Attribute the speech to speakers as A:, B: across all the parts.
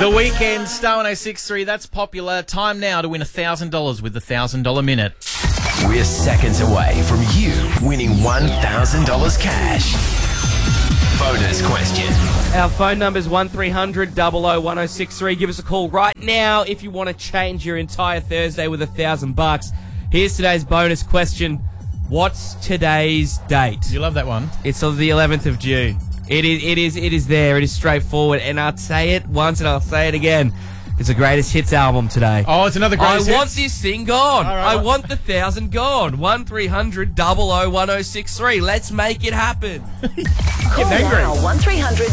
A: The Weekend, Star 106.3, that's popular. Time now to win $1,000 with the $1,000 Minute.
B: We're seconds away from you winning $1,000 cash. Bonus question.
C: Our phone number is 1300 001063. Give us a call right now if you want to change your entire Thursday with $1,000. Here's today's bonus question. What's today's date?
A: You love that one.
C: It's on the 11th of June. It is there. It is straightforward. And I'll say it once and I'll say it again. It's a greatest hits album today.
A: Oh, it's another greatest hits?
C: I want this thing gone.
A: All right,
C: I want the 1,000 gone. 1300 001063. Let's make it happen.
D: Call now 1300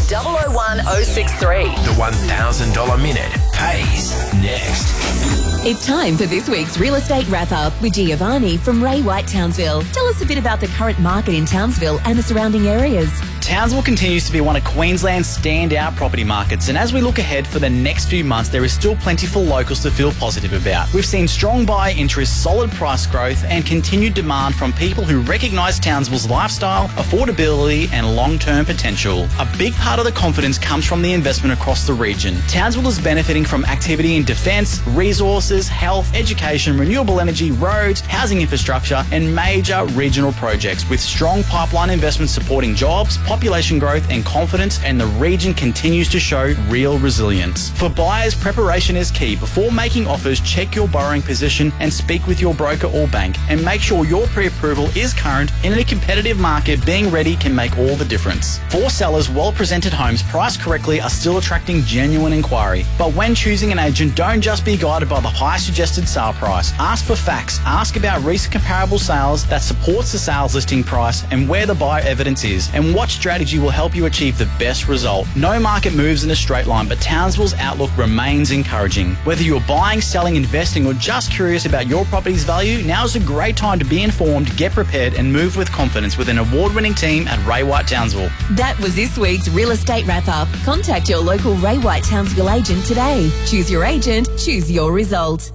D: 001063.
B: The $1,000 Minute pays next.
D: It's time for this week's Real Estate Wrap-Up with Giovanni from Ray White Townsville. Tell us a bit about the current market in Townsville and the surrounding areas.
E: Townsville continues to be one of Queensland's standout property markets, and as we look ahead for the next few months, there is still plenty for locals to feel positive about. We've seen strong buyer interest, solid price growth, and continued demand from people who recognise Townsville's lifestyle, affordability, and long-term potential. A big part of the confidence comes from the investment across the region. Townsville is benefiting from activity in defence, resources, health, education, renewable energy, roads, housing infrastructure, and major regional projects, with strong pipeline investment supporting jobs, population growth and confidence, and the region continues to show real resilience. For buyers, preparation is key. Before making offers, check your borrowing position and speak with your broker or bank, and make sure your pre-approval is current. In a competitive market, being ready can make all the difference. For sellers, well-presented homes priced correctly are still attracting genuine inquiry. But when choosing an agent, don't just be guided by the high suggested sale price. Ask for facts. Ask about recent comparable sales that supports the sales listing price and where the buyer evidence is, and what strategy will help you achieve the best result. No market moves in a straight line, but Townsville's outlook remains encouraging. Whether you're buying, selling, investing, or just curious about your property's value, now's a great time to be informed, get prepared, and move with confidence with an award-winning team at Ray White Townsville.
D: That was this week's Real Estate Wrap-Up. Contact your local Ray White Townsville agent today. Choose your agent, choose your result.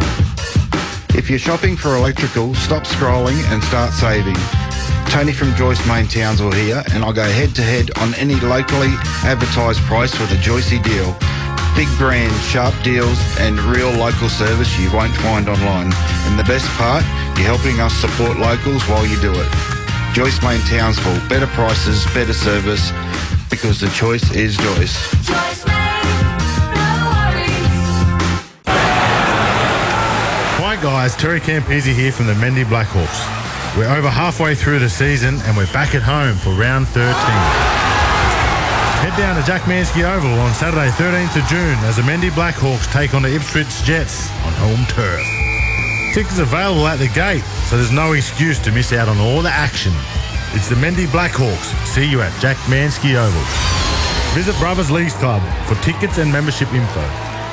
F: If you're shopping for electrical, stop scrolling and start saving. Tony from Joyce Main Townsville here, and I'll go head-to-head on any locally advertised price with a Joycey deal. Big brands, sharp deals, and real local service you won't find online. And the best part, you're helping us support locals while you do it. Joyce Main Townsville, better prices, better service, because the choice is Joyce.
G: Joyce Main, no worries.
H: Hi guys, Terry Campese here from the Mendy Blackhawks. We're over halfway through the season and we're back at home for round 13. Head down to Jack Mansky Oval on Saturday 13th of June as the Mendy Blackhawks take on the Ipswich Jets on home turf. Tickets available at the gate, so there's no excuse to miss out on all the action. It's the Mendy Blackhawks. See you at Jack Mansky Oval. Visit Brothers Leagues Club for tickets and membership info.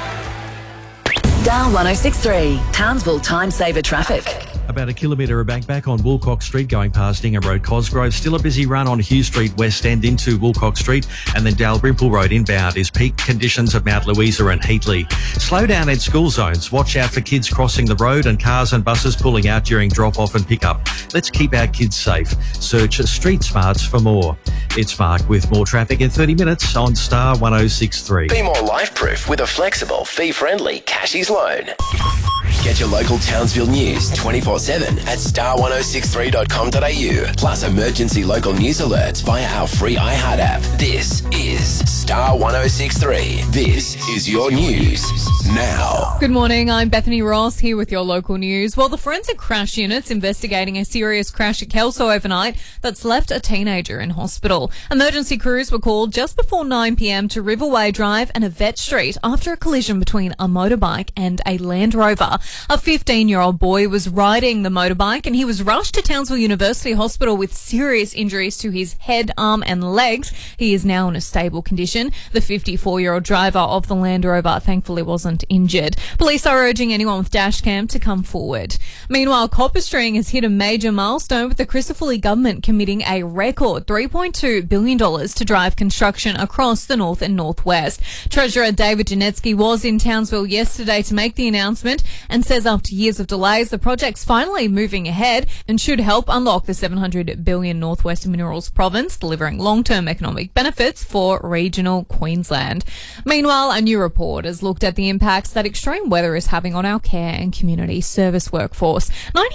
D: Star 106.3, Townsville Time Saver Traffic.
I: About a kilometre of back on Woolcock Street going past Ingham Road, Cosgrove. Still a busy run on Hugh Street West End into Woolcock Street, and then Dalrymple Road inbound is peak conditions at Mount Louisa and Heatley. Slow down at school zones. Watch out for kids crossing the road and cars and buses pulling out during drop-off and pick-up. Let's keep our kids safe. Search Street Smarts for more. It's Mark with more traffic in 30 minutes on Star 106.3.
B: Be more life-proof with a flexible, fee-friendly Cashies loan. Get your local Townsville news 24/7 at star1063.com.au. Plus emergency local news alerts via our free iHeart app. This is Star 106.3. This is your news now.
J: Good morning, I'm Bethany Ross here with your local news. Well, the forensic crash unit's investigating a serious crash at Kelso overnight that's left a teenager in hospital. Emergency crews were called just before 9 p.m. to Riverway Drive and Yvette Street after a collision between a motorbike and a Land Rover. A 15-year-old boy was riding the motorbike and he was rushed to Townsville University Hospital with serious injuries to his head, arm and legs. He is now in a stable condition. The 54-year-old driver of the Land Rover thankfully wasn't injured. Police are urging anyone with dash cam to come forward. Meanwhile, Copper String has hit a major milestone with the Crisafulli government committing a record $3.2 billion to drive construction across the north and northwest. Treasurer David Janetsky was in Townsville yesterday to make the announcement and and says after years of delays, the project's finally moving ahead and should help unlock the $700 billion Northwest Minerals Province, delivering long-term economic benefits for regional Queensland. Meanwhile, a new report has looked at the impacts that extreme weather is having on our care and community service workforce.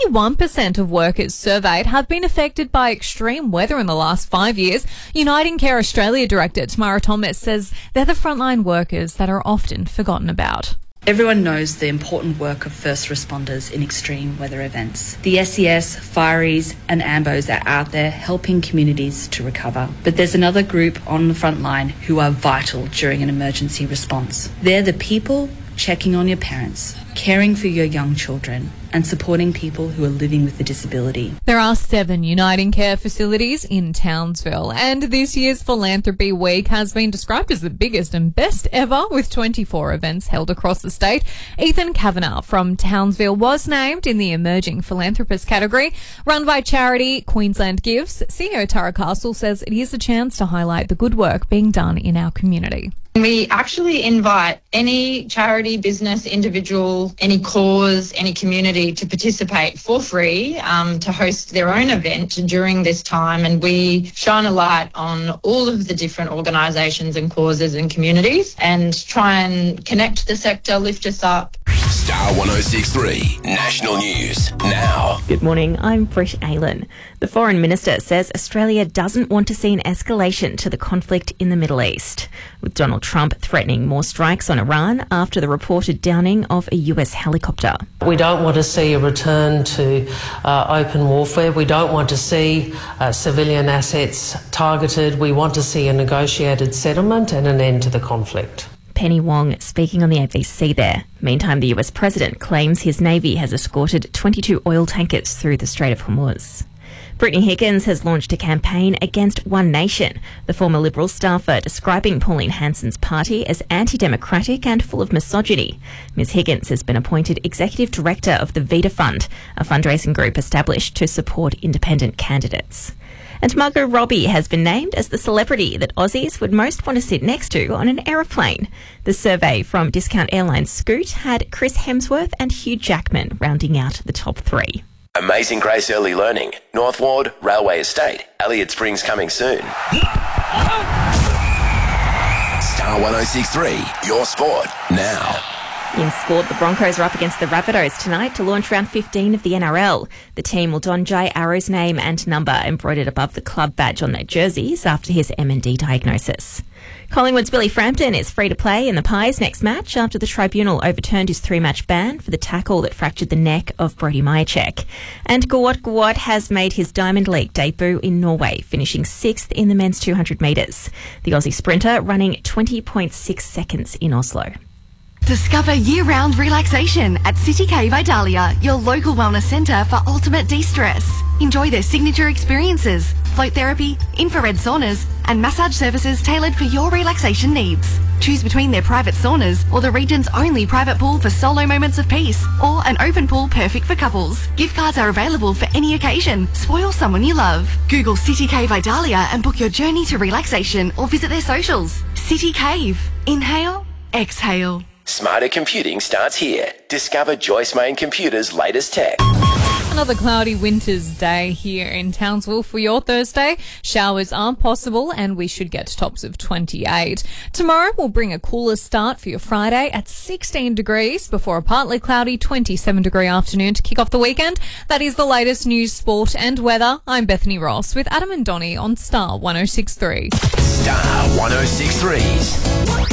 J: 91% of workers surveyed have been affected by extreme weather in the last 5 years. Uniting Care Australia Director Tamara Thomas says they're the frontline workers that are often forgotten about.
K: Everyone knows the important work of first responders in extreme weather events. The SES, Fireys and AMBOs are out there helping communities to recover. But there's another group on the front line who are vital during an emergency response. They're the people checking on your parents, caring for your young children, and supporting people who are living with a disability.
J: There are 7 Uniting Care facilities in Townsville, and this year's Philanthropy Week has been described as the biggest and best ever, with 24 events held across the state. Ethan Kavanagh from Townsville was named in the Emerging Philanthropist category. Run by charity Queensland Gives, CEO Tara Castle says it is a chance to highlight the good work being done in our community.
L: We actually invite any charity, business, individual, any cause, any community to participate for free to host their own event during this time, and we shine a light on all of the different organisations and causes and communities and try and connect the sector, lift us up.
B: Star 1063 National News now.
M: Good morning, I'm Britt Aylan. The Foreign Minister says Australia doesn't want to see an escalation to the conflict in the Middle East, with Donald Trump threatening more strikes on Iran after the reported downing of a US helicopter.
N: We don't want to see a return to open warfare. We don't want to see civilian assets targeted. We want to see a negotiated settlement and an end to the conflict.
M: Penny Wong speaking on the ABC there. Meantime, the US President claims his Navy has escorted 22 oil tankers through the Strait of Hormuz. Brittany Higgins has launched a campaign against One Nation, the former Liberal staffer describing Pauline Hanson's party as anti-democratic and full of misogyny. Ms Higgins has been appointed Executive Director of the Vita Fund, a fundraising group established to support independent candidates. And Margot Robbie has been named as the celebrity that Aussies would most want to sit next to on an aeroplane. The survey from discount airline Scoot had Chris Hemsworth and Hugh Jackman rounding out the top 3.
B: Amazing Grace Early Learning, North Ward, Railway Estate, Elliott Springs coming soon. Star 1063, your sport now.
M: In sport, the Broncos are up against the Rabbitohs tonight to launch round 15 of the NRL. The team will don Jai Arrow's name and number embroidered above the club badge on their jerseys after his MND diagnosis. Collingwood's Billy Frampton is free to play in the Pies next match after the tribunal overturned his 3-match ban for the tackle that fractured the neck of Brody Majacek. And Gawat has made his Diamond League debut in Norway, finishing 6th in the men's 200 metres. The Aussie sprinter running 20.6 seconds in Oslo.
O: Discover year-round relaxation at City Cave Idalia, your local wellness centre for ultimate de-stress. Enjoy their signature experiences, float therapy, infrared saunas, and massage services tailored for your relaxation needs. Choose between their private saunas or the region's only private pool for solo moments of peace, or an open pool perfect for couples. Gift cards are available for any occasion. Spoil someone you love. Google City Cave Idalia and book your journey to relaxation or visit their socials. City Cave. Inhale, exhale.
B: Smarter computing starts here. Discover Joyce Main Computer's latest tech.
J: Another cloudy winter's day here in Townsville for your Thursday. Showers are possible and we should get tops of 28. Tomorrow will bring a cooler start for your Friday at 16 degrees before a partly cloudy 27-degree afternoon to kick off the weekend. That is the latest news, sport and weather. I'm Bethany Ross with Adam and Donnie on Star 1063.
B: Star 1063's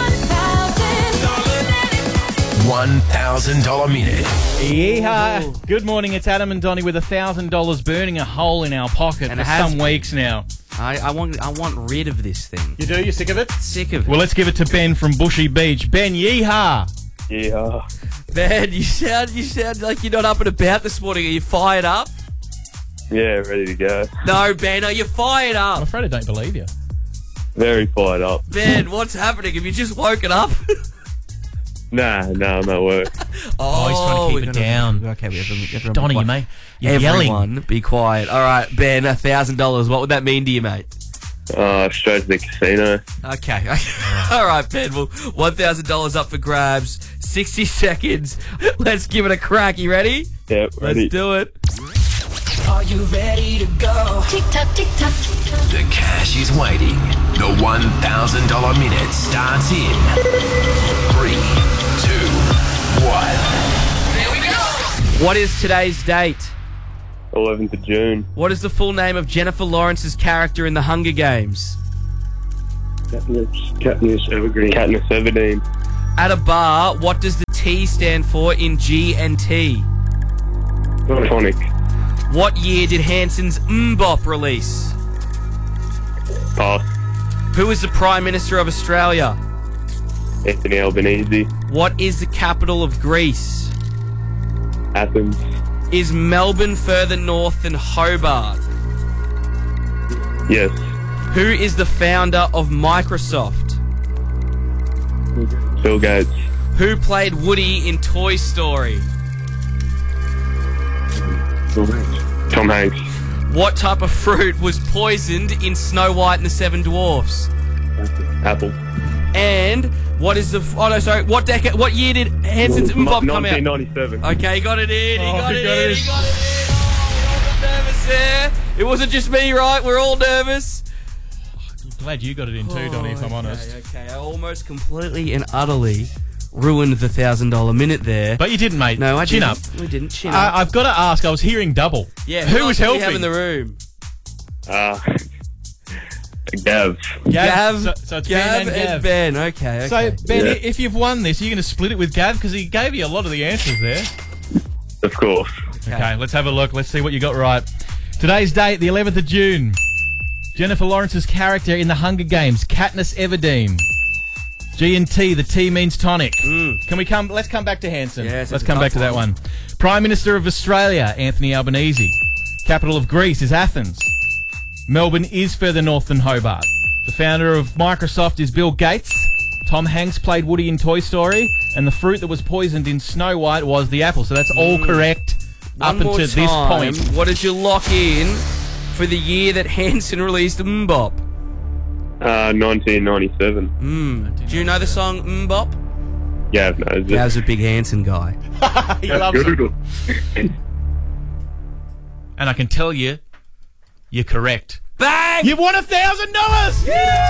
B: $1,000 minute.
A: Yeehaw. Good morning, it's Adam and Donnie with $1,000 burning a hole in our pocket
C: And
A: for
C: it has-
A: some weeks now.
C: I want rid of this thing.
A: You do? You sick of it?
C: Sick of it.
A: Well, let's give it to Ben from Bushy Beach. Ben, yeehaw.
P: Yeah.
C: Ben, you sound like you're not up and about this morning. Are you fired up?
P: Yeah, ready to go.
C: No, Ben, are you fired up?
A: I'm afraid I don't believe you.
P: Very fired up.
C: Ben, what's happening? Have you just woken up?
P: Nah, I'm at work.
A: Oh, he's trying to keep
C: we're
A: it
C: gonna-
A: down.
C: Okay, everyone
A: Donnie,
C: be
A: you
C: quiet.
A: mate. You're yelling.
C: Everyone, be quiet. All right, Ben, $1,000. What would that mean to you, mate?
P: Straight to the casino.
C: Okay. All right, Ben. Well, $1,000 up for grabs. 60 seconds. Let's give it a crack. You ready?
P: Yep, ready.
C: Let's do it.
B: Are you ready to go?
G: Tick tock, tick tock, tick tock.
B: The cash is waiting. The $1,000 minute starts in 3, 2, 1.
C: There we go. What is today's date?
P: 11th of June.
C: What is the full name of Jennifer Lawrence's character in The Hunger Games?
P: Katniss Everdeen.
C: At a bar, what does the T stand for in G&T?
P: Tonic.
C: What year did Hanson's Mbop release?
P: Pass.
C: Who is the Prime Minister of Australia?
P: Anthony Albanese.
C: What is the capital of Greece?
P: Athens.
C: Is Melbourne further north than Hobart?
P: Yes.
C: Who is the founder of Microsoft?
P: Bill Gates.
C: Who played Woody in Toy Story?
P: Tom Hanks.
C: What type of fruit was poisoned in Snow White and the Seven Dwarfs?
P: Apple.
C: And what is the... Oh, no, sorry. What decade... What year did Hanson's Mbop come out?
P: 1997.
C: Okay, he got it in. He got it in.
P: it.
C: He got it in. Oh, I'm nervous there. It wasn't just me, right? We're all nervous.
A: Glad you got it in too, Donnie, if I'm honest.
C: Okay. I almost completely and utterly ruined the $1,000 minute there.
A: But you didn't, mate.
C: No, I
A: Chin
C: didn't.
A: up.
C: We didn't. Chin up.
A: I've got to ask, I was hearing double.
C: Yeah,
A: who was
C: else do we
A: helping?
C: have in the room?
P: Gav.
C: Gav.
A: So it's
C: Gav
A: Ben and Gav.
C: Ben. Okay.
A: So, Ben,
P: Yeah.
A: if you've won this, are you going to split it with Gav? Because he gave you a lot of the answers there.
P: Of course.
A: Okay, let's have a look. Let's see what you got right. Today's date, the 11th of June. Jennifer Lawrence's character in The Hunger Games, Katniss Everdeen. G&T, the T means tonic. Can we come? Let's come back to Hanson.
C: Yes,
A: let's
C: it's a
A: come back
C: tough
A: to that one. Prime Minister of Australia, Anthony Albanese. Capital of Greece is Athens. Melbourne is further north than Hobart. The founder of Microsoft is Bill Gates. Tom Hanks played Woody in Toy Story. And the fruit that was poisoned in Snow White was the apple. So that's all correct up
C: One more
A: until this
C: time,
A: point.
C: What did you lock in for the year that Hanson released Mbop?
P: 1997.
C: Do you know the song Mbop?
P: Gav knows it.
C: Gav's a big Hanson guy.
A: He loves it. And I can tell you, you're correct.
C: Bang!
A: You've won $1,000!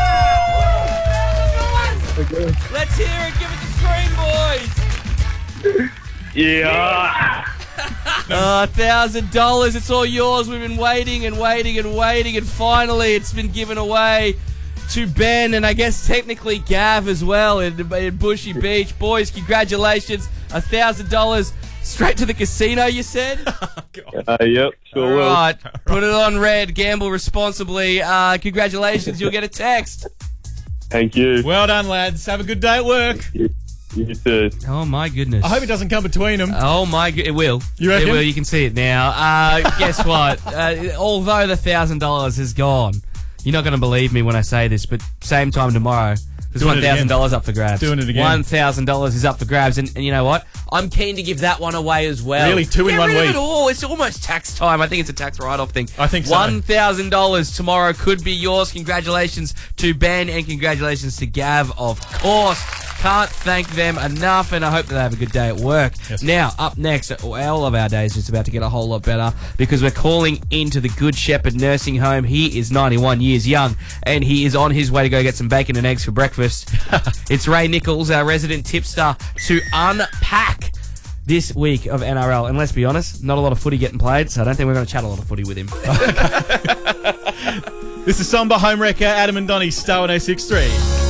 C: Let's hear it. Give it the scream, boys.
P: Yeah.
C: $1,000. It's all yours. We've been waiting and waiting and waiting, and finally it's been given away to Ben and I guess technically Gav as well in Bushy Beach. Boys, congratulations. $1,000 straight to the casino, you said?
P: Yep, sure will.
C: All right, put it on red. Gamble responsibly. Congratulations. You'll get a text.
P: Thank you.
A: Well done, lads. Have a good day at work.
P: You too.
C: Oh, my goodness.
A: I hope it doesn't come between them.
C: Oh, my it will.
A: You reckon?
C: It will. You can see it now. Guess what? Although the $1,000 is gone, you're not going to believe me when I say this, but same time tomorrow, there's
A: Doing it again.
C: $1,000 up for grabs.
A: Doing it again.
C: $1,000 is up for grabs, and you know what? I'm keen to give that one away as well.
A: Really? Two in
C: Get
A: one
C: rid of
A: week?
C: it all. It's almost tax time. I think it's a tax write-off thing.
A: I think so.
C: $1,000 tomorrow could be yours. Congratulations to Ben and congratulations to Gav, of course. Can't thank them enough, and I hope that they have a good day at work.
A: Yes.
C: Now, up next, all of our days is about to get a whole lot better because we're calling into the Good Shepherd Nursing Home. He is 91 years young, and he is on his way to go get some bacon and eggs for breakfast. It's Ray Nichols, our resident tipster, to unpack this week of NRL. And let's be honest, not a lot of footy getting played, so I don't think we're going to chat a lot of footy with him.
A: This is Somber Homewrecker, Adam and Donnie, Star 106.3.